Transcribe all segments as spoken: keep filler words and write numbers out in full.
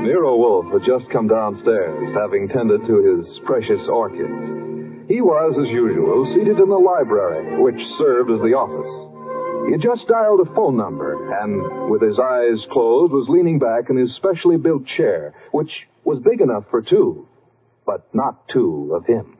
Nero Wolfe had just come downstairs, having tended to his precious orchids. He was, as usual, seated in the library, which served as the office. He had just dialed a phone number, and with his eyes closed, was leaning back in his specially built chair, which was big enough for two, but not two of him.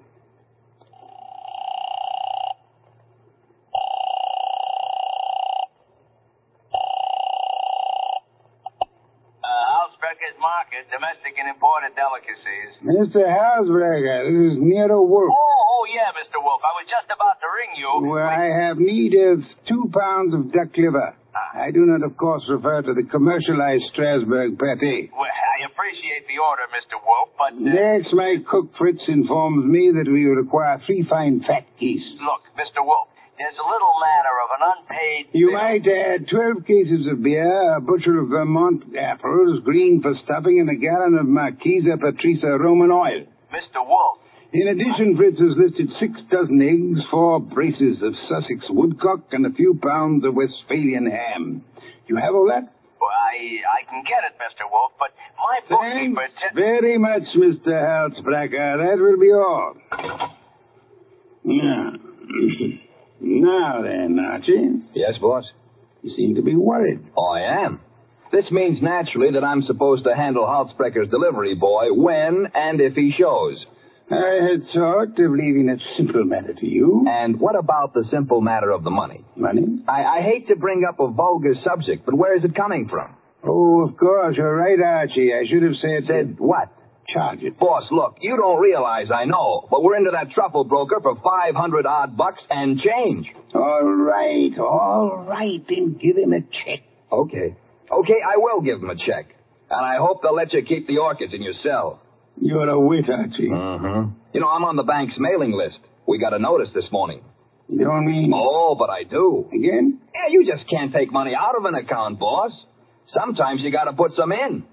Market, domestic and imported delicacies. Mister Halsberger, this is Nero Wolfe. Oh, oh, yeah, Mister Wolfe. I was just about to ring you. Well, I have need of two pounds of duck liver. Ah. I do not, of course, refer to the commercialized Strasbourg pate. Well, I appreciate the order, Mister Wolfe, but... Uh... Next, my cook Fritz informs me that we require three fine fat geese. Look, Mister Wolfe, there's a little matter of an unpaid... You bill. might add twelve cases of beer, a bushel of Vermont apples, green for stuffing, and a gallon of Marquesa Patricia Roman oil. Mister Wolfe. In addition, Fritz has listed six dozen eggs, four braces of Sussex woodcock, and a few pounds of Westphalian ham. You have all that? Well, I I can get it, Mister Wolfe, but my bookkeeper... Thanks very much, Mister Halsbracker. That will be all. Now... Now then, Archie. Yes, boss? You seem to be worried. Oh, I am. This means naturally that I'm supposed to handle Halsbrecker's delivery boy when and if he shows. I had thought of leaving that simple matter to you. And what about the simple matter of the money? Money? I, I hate to bring up a vulgar subject, but where is it coming from? Oh, of course, you're right, Archie. I should have said... Said what? Charge it. Boss, look, you don't realize I know, but we're into that truffle broker for five hundred odd bucks and change. All right, all right, then give him a check. Okay. Okay, I will give him a check. And I hope they'll let you keep the orchids in your cell. You're a wit, Archie. Mm-hmm. You know, I'm on the bank's mailing list. We got a notice this morning. You don't mean... Oh, but I do. Again? Yeah, you just can't take money out of an account, boss. Sometimes you got to put some in.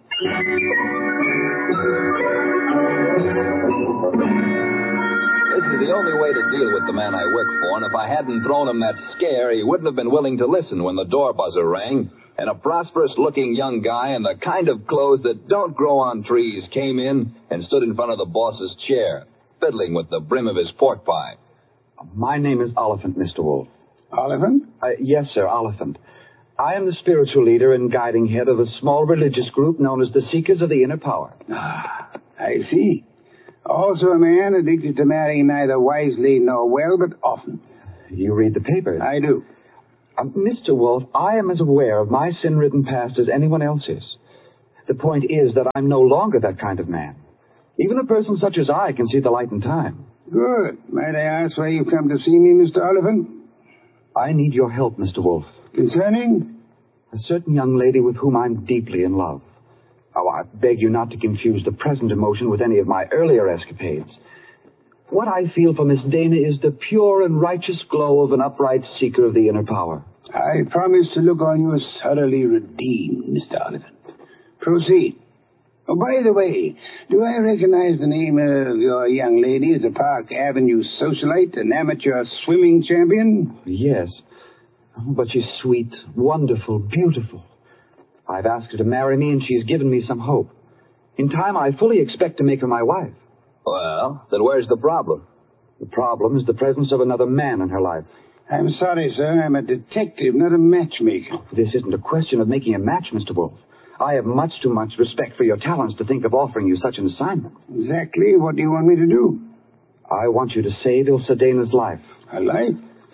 This is the only way to deal with the man I work for, and if I hadn't thrown him that scare, he wouldn't have been willing to listen when the door buzzer rang, and a prosperous-looking young guy in the kind of clothes that don't grow on trees came in and stood in front of the boss's chair, fiddling with the brim of his pork pie. My name is Oliphant, Mister Wolfe. Oliphant? Uh, yes, sir, Oliphant. I am the spiritual leader and guiding head of a small religious group known as the Seekers of the Inner Power. Ah, I see. Also a man addicted to marrying neither wisely nor well, but often. You read the papers? I do. Uh, Mister Wolfe, I am as aware of my sin-ridden past as anyone else is. The point is that I'm no longer that kind of man. Even a person such as I can see the light in time. Good. Might I ask why you've come to see me, Mister Oliphant? I need your help, Mister Wolfe. Concerning? A certain young lady with whom I'm deeply in love. Oh, I beg you not to confuse the present emotion with any of my earlier escapades. What I feel for Miss Dana is the pure and righteous glow of an upright seeker of the inner power. I promise to look on you as thoroughly redeemed, Mister Oliphant. Proceed. Oh, by the way, do I recognize the name of your young lady as a Park Avenue socialite, an amateur swimming champion? Yes. Oh, but she's sweet, wonderful, beautiful. I've asked her to marry me, and she's given me some hope. In time, I fully expect to make her my wife. Well, then where's the problem? The problem is the presence of another man in her life. I'm sorry, sir. I'm a detective, not a matchmaker. This isn't a question of making a match, Mister Wolfe. I have much too much respect for your talents to think of offering you such an assignment. Exactly. What do you want me to do? I want you to save Ilse Dana's life. Her life?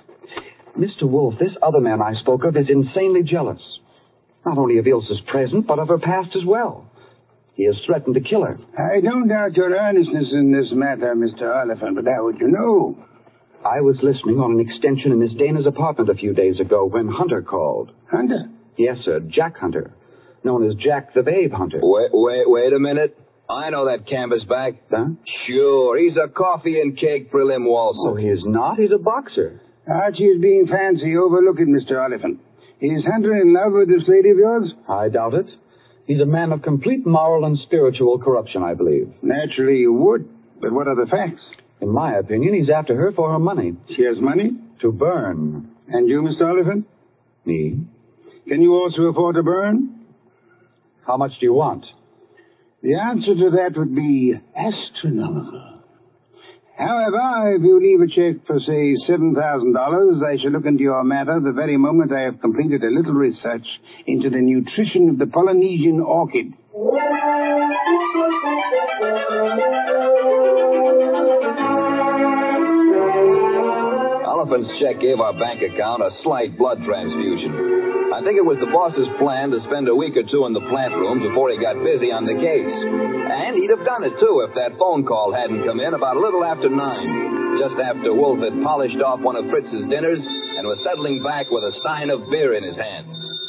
Mister Wolfe, this other man I spoke of is insanely jealous. Not only of Ilse's present, but of her past as well. He has threatened to kill her. I don't doubt your earnestness in this matter, Mister Oliphant, but how would you know? I was listening on an extension in Miss Dana's apartment a few days ago when Hunter called. Hunter? Yes, sir, Jack Hunter, known as Jack the Babe Hunter. Wait, wait, wait a minute. I know that canvasback. Huh? Sure, he's a coffee and cake prelim waltzer. Oh, he is not. He's a boxer. Archie is being fancy. Overlook it, Mister Oliphant. Is Hunter in love with this lady of yours? I doubt it. He's a man of complete moral and spiritual corruption, I believe. Naturally you would. But what are the facts? In my opinion, he's after her for her money. She has money? To burn. And you, Mister Oliphant? Me? Can you also afford to burn? How much do you want? The answer to that would be astronomical. However, if you leave a check for, say, seven thousand dollars, I shall look into your matter the very moment I have completed a little research into the nutrition of the Polynesian orchid. Oliphant's check gave our bank account a slight blood transfusion. I think it was the boss's plan to spend a week or two in the plant room before he got busy on the case. And he'd have done it, too, if that phone call hadn't come in about a little after nine, just after Wolf had polished off one of Fritz's dinners and was settling back with a stein of beer in his hand.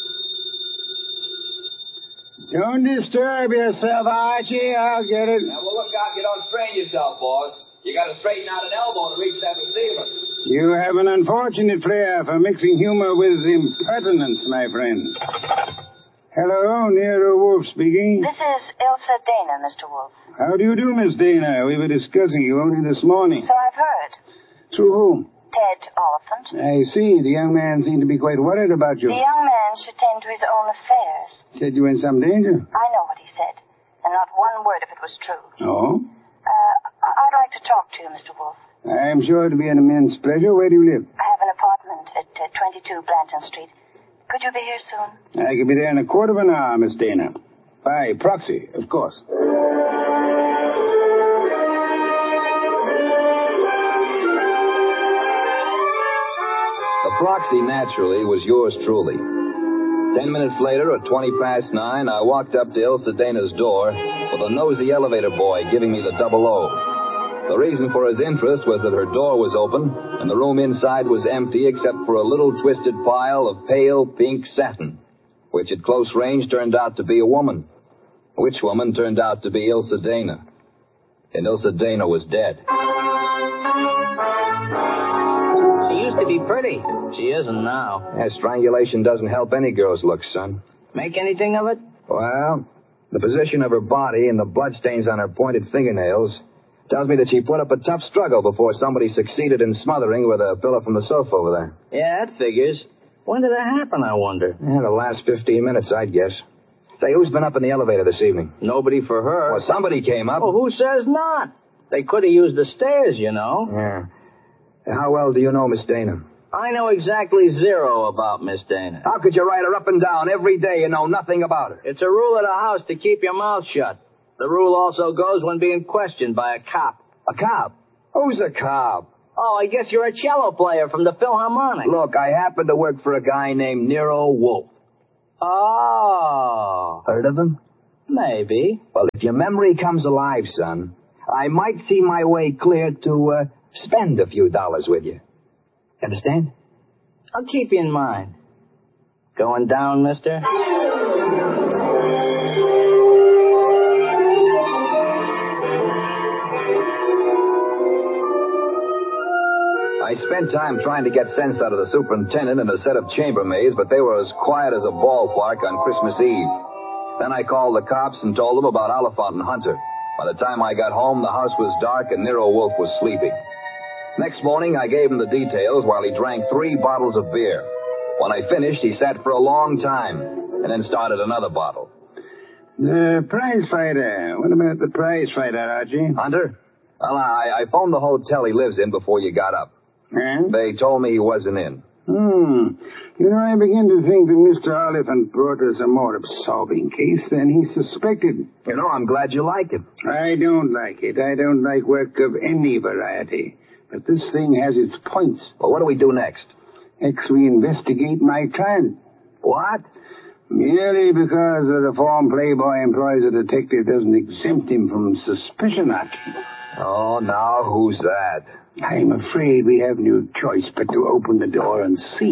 Don't disturb yourself, Archie. I'll get it. Now, well, look out. You don't strain yourself, boss. You got to straighten out an elbow to reach that receiver. You have an unfortunate flair for mixing humor with impertinence, my friend. Hello, Nero Wolf speaking. This is Ilsa Dana, Mister Wolf. How do you do, Miss Dana? We were discussing you only this morning. So I've heard. Through whom? Ted Oliphant. I see. The young man seemed to be quite worried about you. The young man should tend to his own affairs. Said you were in some danger? I know what he said, and not one word of it was true. Oh? Uh, I'd like to talk to you, Mister Wolf. I'm sure it'll be an immense pleasure. Where do you live? I have an apartment at uh, twenty-two Blanton Street. Could you be here soon? I could be there in a quarter of an hour, Miss Dana. By proxy, of course. The proxy, naturally, was yours truly. Ten minutes later, at twenty past nine, I walked up to Ilsa Dana's door with a nosy elevator boy giving me the double O. The reason for his interest was that her door was open and the room inside was empty except for a little twisted pile of pale pink satin, which at close range turned out to be a woman. Which woman turned out to be Ilsa Dana. And Ilsa Dana was dead. She used to be pretty. She isn't now. Yeah, strangulation doesn't help any girl's looks, son. Make anything of it? Well, the position of her body and the bloodstains on her pointed fingernails tells me that she put up a tough struggle before somebody succeeded in smothering with a pillow from the sofa over there. Yeah, that figures. When did that happen, I wonder? Yeah, the last fifteen minutes, I'd guess. Say, who's been up in the elevator this evening? Nobody for her. Well, somebody came up. Well, who says not? They could have used the stairs, you know. Yeah. How well do you know Miss Dana? I know exactly zero about Miss Dana. How could you ride her up and down every day and know nothing about her? It's a rule of the house to keep your mouth shut. The rule also goes when being questioned by a cop. A cop? Who's a cop? Oh, I guess you're a cello player from the Philharmonic. Look, I happen to work for a guy named Nero Wolf. Oh. Heard of him? Maybe. Well, if your memory comes alive, son, I might see my way clear to uh, spend a few dollars with you. Understand? I'll keep you in mind. Going down, mister? I spent time trying to get sense out of the superintendent and a set of chambermaids, but they were as quiet as a ballpark on Christmas Eve. Then I called the cops and told them about Oliphant and Hunter. By the time I got home, the house was dark and Nero Wolf was sleeping. Next morning, I gave him the details while he drank three bottles of beer. When I finished, he sat for a long time and then started another bottle. The prize fighter. What about the prize fighter, Archie? Hunter? Well, I, I phoned the hotel he lives in before you got up. And? They told me he wasn't in. Hmm. You know, I begin to think that Mister Oliphant brought us a more absorbing case than he suspected. You know, I'm glad you like it. I don't like it. I don't like work of any variety. But this thing has its points. Well, what do we do next? Next, we investigate my client. What? Merely because the reformed playboy employs a detective doesn't exempt him from suspicion, Archie. Oh, now who's that? I'm afraid we have no choice but to open the door and see.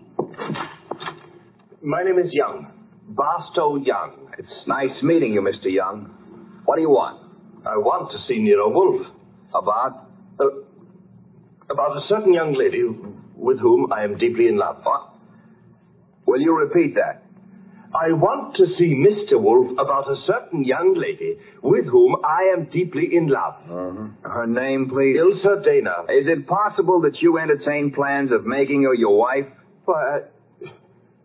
My name is Young. Barstow Young. It's nice meeting you, Mister Young. What do you want? I want to see Nero Wolf. About? Uh, about a certain young lady with whom I am deeply in love. What? Will you repeat that? I want to see Mister Wolf about a certain young lady with whom I am deeply in love. Uh-huh. Her name, please? Ilsa Dana. Is it possible that you entertain plans of making her your wife? Why,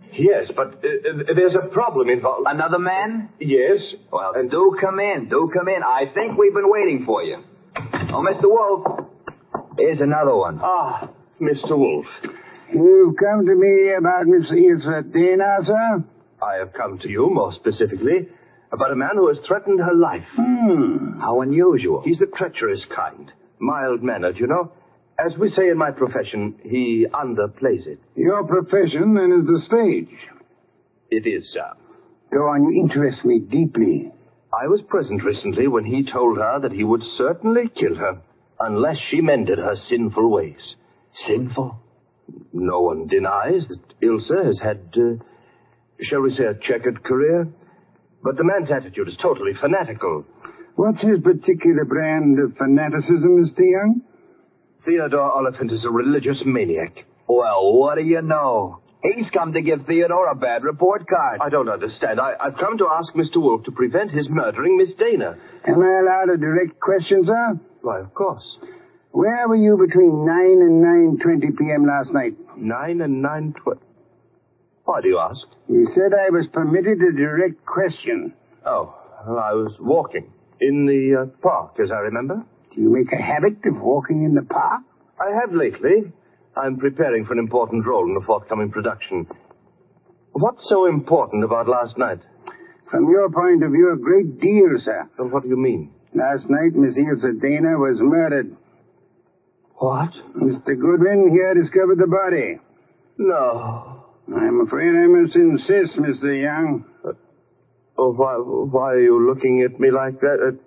Yes, but uh, there's a problem involved. Another man? Yes. Well, and do come in. Do come in. I think we've been waiting for you. Oh, Mister Wolf. Here's another one. Ah, Mister Wolf. You've come to me about Miss Ilsa Dana, sir? I have come to you, more specifically, about a man who has threatened her life. Hmm. How unusual. He's the treacherous kind. Mild-mannered, you know. As we say in my profession, he underplays it. Your profession, then, is the stage. It is, sir. Go on, you interest me deeply. I was present recently when he told her that he would certainly kill her unless she mended her sinful ways. Sinful? No one denies that Ilsa has had, uh, shall we say, a checkered career. But the man's attitude is totally fanatical. What's his particular brand of fanaticism, Mister Young? Theodore Oliphant is a religious maniac. Well, what do you know? He's come to give Theodore a bad report card. I don't understand. I, I've come to ask Mister Wolf to prevent his murdering Miss Dana. Am I allowed a direct question, sir? Why, of course. Where were you between nine and nine twenty p.m. last night? Nine and nine twenty. Why do you ask? You said I was permitted a direct question. Oh, well, I was walking in the uh, park, as I remember. Do you make a habit of walking in the park? I have lately. I'm preparing for an important role in the forthcoming production. What's so important about last night? From your point of view, a great deal, sir. Well, what do you mean? Last night, Miss Ilsa Dana was murdered. What? Mister Goodwin here discovered the body. No. I'm afraid I must insist, Mister Young. Uh, oh, why, why are you looking at me like that? Uh,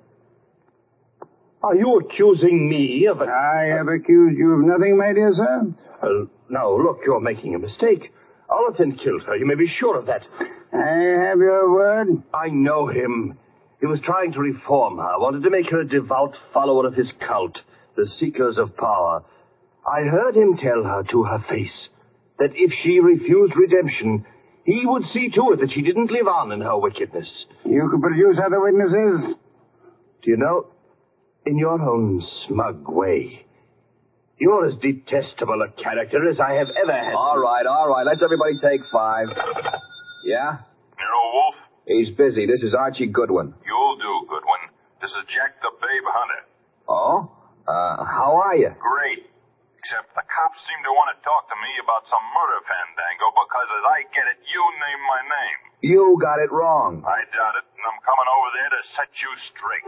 are you accusing me of... A, I have accused you of nothing, my dear sir. Uh, now, look, you're making a mistake. Oliphant killed her. You may be sure of that. I have your word. I know him. He was trying to reform her, wanted to make her a devout follower of his cult, the Seekers of Power. I heard him tell her to her face that if she refused redemption, he would see to it that she didn't live on in her wickedness. You could produce other witnesses? Do you know, in your own smug way, you're as detestable a character as I have ever had. All right, all right. Let's everybody take five. Yeah? Hello, Wolf. He's busy. This is Archie Goodwin. You'll do, Goodwin. This is Jack the Babe Hunter. Oh? Uh, how are you? Great. Except the cops seem to want to talk to me about some murder fandango because, as I get it, you named my name. You got it wrong. I doubt it, and I'm coming over there to set you straight.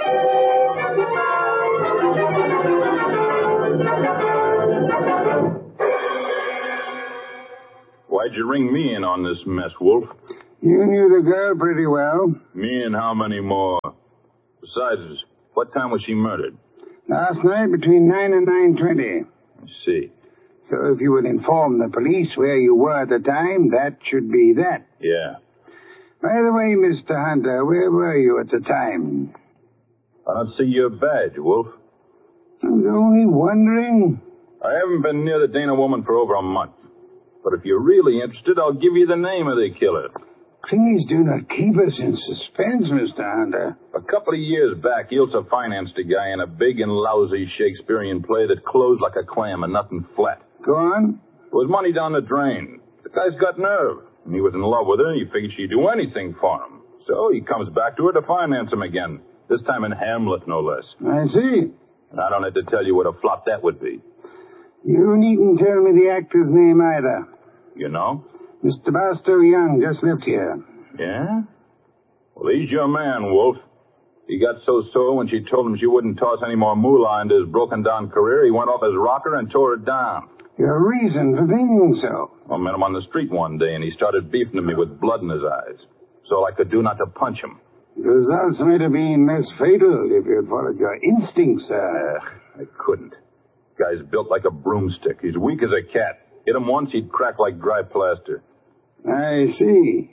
Why'd you ring me in on this mess, Wolf? You knew the girl pretty well. Me and how many more? Besides, what time was she murdered? Last night between nine and nine twenty. I see. So if you will inform the police where you were at the time, that should be that. Yeah. By the way, Mister Hunter, where were you at the time? I don't see your badge, Wolf. I was only wondering. I haven't been near the Dana woman for over a month. But if you're really interested, I'll give you the name of the killer. Please do not keep us in suspense, Mister Hunter. A couple of years back, Ilsa financed a guy in a big and lousy Shakespearean play that closed like a clam and nothing flat. Go on. It was money down the drain. The guy's got nerve. And he was in love with her, and he figured she'd do anything for him. So he comes back to her to finance him again. This time in Hamlet, no less. I see. And I don't have to tell you what a flop that would be. You needn't tell me the actor's name either. You know? Mister Barstow Young just left here. Yeah? Well, he's your man, Wolf. He got so sore when she told him she wouldn't toss any more moolah into his broken-down career, he went off his rocker and tore it down. Your reason for thinking so? I met him on the street one day, and he started beefing to me with blood in his eyes. So all I could do not to punch him. The results might have been less fatal if you'd followed your instincts, sir. Uh, I couldn't. Guy's built like a broomstick. He's weak as a cat. Hit him once, he'd crack like dry plaster. I see.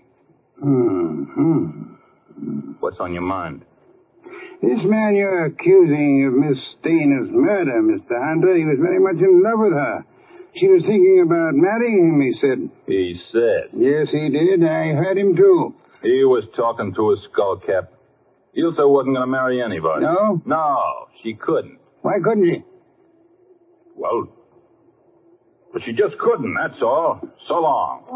Hmm. What's on your mind? This man you're accusing of Miss Dana's murder, Mister Hunter, he was very much in love with her. She was thinking about marrying him, he said. He said? Yes, he did. I heard him, too. He was talking to his skullcap. Ilsa wasn't going to marry anybody. No? No, she couldn't. Why couldn't she? Well, but she just couldn't, that's all. So long.